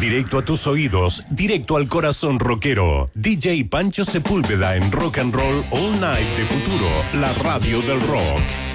Directo a tus oídos, directo al corazón rockero. DJ Pancho Sepúlveda en Rock and Roll All Night de Futuro, la radio del rock.